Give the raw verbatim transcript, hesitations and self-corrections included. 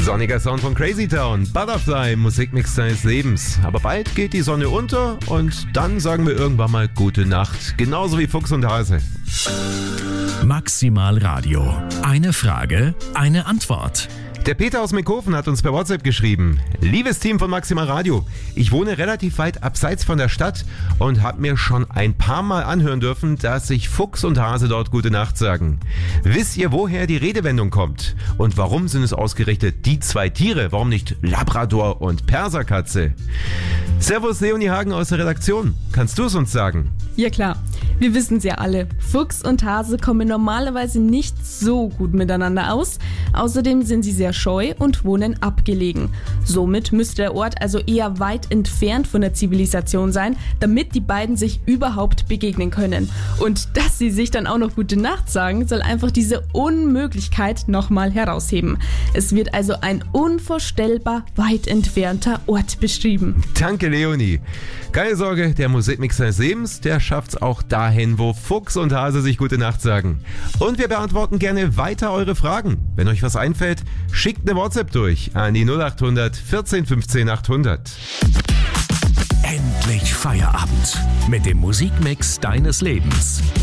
Sonniger Sound von Crazy Town, Butterfly, Musikmix deines Lebens. Aber bald geht die Sonne unter und dann sagen wir irgendwann mal gute Nacht. Genauso wie Fuchs und Hase. Maximal Radio. Eine Frage, eine Antwort. Der Peter aus Meckhofen hat uns per WhatsApp geschrieben: Liebes Team von Maximal Radio, ich wohne relativ weit abseits von der Stadt und habe mir schon ein paar Mal anhören dürfen, dass sich Fuchs und Hase dort gute Nacht sagen. Wisst ihr, woher die Redewendung kommt? Und warum sind es ausgerechnet die zwei Tiere? Warum nicht Labrador und Perserkatze? Servus Leonie Hagen aus der Redaktion. Kannst du es uns sagen? Ja klar, wir wissen es ja alle. Fuchs und Hase kommen normalerweise nicht so gut miteinander aus. Außerdem sind sie sehr scheu und wohnen abgelegen. Somit müsste der Ort also eher weit entfernt von der Zivilisation sein, damit die beiden sich überhaupt begegnen können. Und dass sie sich dann auch noch gute Nacht sagen, soll einfach diese Unmöglichkeit nochmal herausheben. Es wird also ein unvorstellbar weit entfernter Ort beschrieben. Danke Leonie. Keine Sorge, der Musikmix deines Lebens, der schafft's auch dahin, wo Fuchs und Hase sich gute Nacht sagen. Und wir beantworten gerne weiter eure Fragen. Wenn euch was einfällt, schickt eine WhatsApp durch an die null acht hundert vierzehn fünfzehn achthundert. Endlich Feierabend mit dem Musikmix deines Lebens.